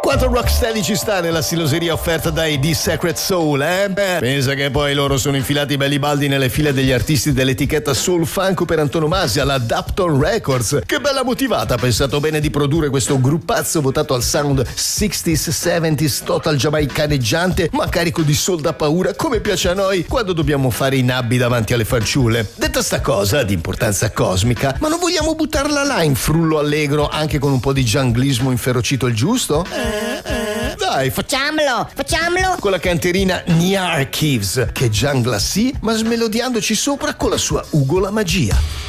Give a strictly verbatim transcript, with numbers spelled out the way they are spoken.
Quanto rocksteady ci sta nella stiloseria offerta dai The Secret Soul, eh? Beh, pensa che poi loro sono infilati belli baldi nelle file degli artisti dell'etichetta Soul Funk per antonomasia, la Dapton Records. Che bella motivata, ha pensato bene di produrre questo gruppazzo votato al sound sessantas seventies total giamaicaneggiante, ma carico di soul da paura, come piace a noi quando dobbiamo fare i nabbi davanti alle fanciulle. Detta sta cosa di importanza cosmica, ma non vogliamo buttarla là in frullo allegro anche con un po' di gianglismo inferocito il giusto? Eh, eh, dai, Facciamolo, facciamolo! con la canterina Niar Keeves, che giangla sì, ma smelodiandoci sopra con la sua ugola magia.